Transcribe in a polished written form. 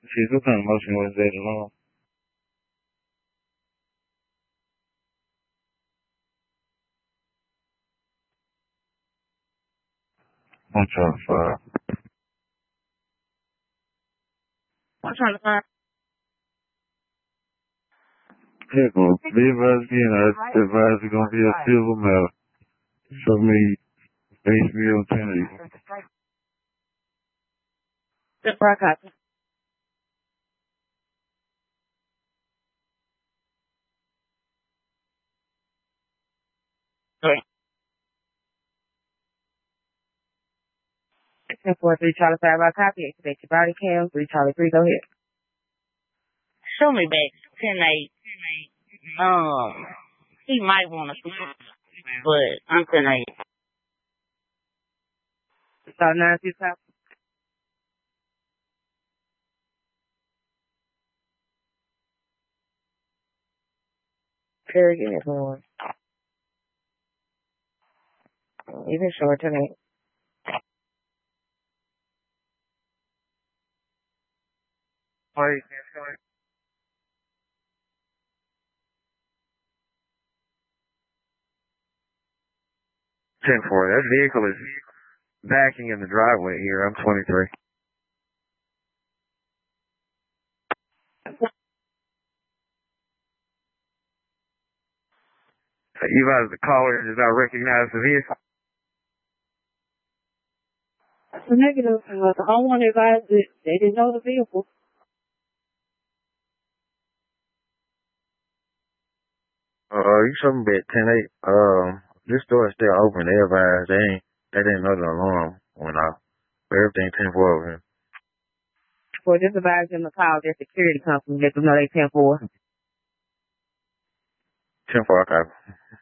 She's what kind of motion was that alone? I'm trying to find. I'm trying to find. Yeah, well, be advised again, I advise it's going to be a civil matter. So me, HBO 1080. Just for a copy. Okay. 10-4-3 Charlie 5 by copy. Activate your body cam. 3 Charlie 3. Go ahead. Show me back. 10-8. He might want to sleep, but I'm 10-8. Start 9-2 copy. Very good, Lord. Even short 10-8. Sorry. 10-4. That vehicle is backing in the driveway here. I'm 23. You advise the caller does not recognize the vehicle. That's a negative. The homeowner advised that they didn't know the vehicle. You showed me at 10-8. This door is still open. They advised they didn't know the alarm went off. Everything 10-4 over here. Well, just advise them to call their security company. Let them know they 10-4. 10-4, okay.